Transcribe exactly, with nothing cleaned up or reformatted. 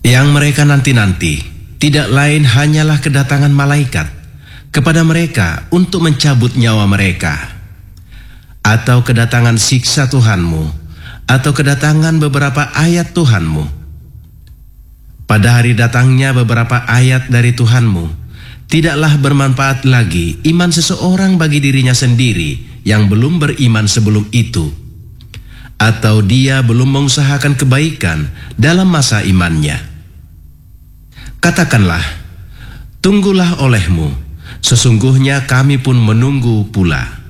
Yang mereka nanti-nanti tidak lain hanyalah kedatangan malaikat kepada mereka untuk mencabut nyawa mereka, atau kedatangan siksa Tuhanmu, atau kedatangan beberapa ayat Tuhanmu. Pada hari datangnya beberapa ayat dari Tuhanmu, tidaklah bermanfaat lagi iman seseorang bagi dirinya sendiri yang belum beriman sebelum itu, atau dia belum mengusahakan kebaikan dalam masa imannya. Katakanlah, tunggulah olehmu, sesungguhnya kami pun menunggu pula.